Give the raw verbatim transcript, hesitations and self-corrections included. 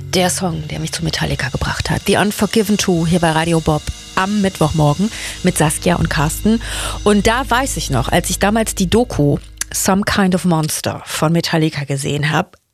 der Song, der mich zu Metallica gebracht hat. The Unforgiven zwei hier bei Radio Bob am Mittwochmorgen mit Saskia und Carsten. Und da weiß ich noch, als ich damals die Doku Some Kind of Monster von Metallica gesehen habe,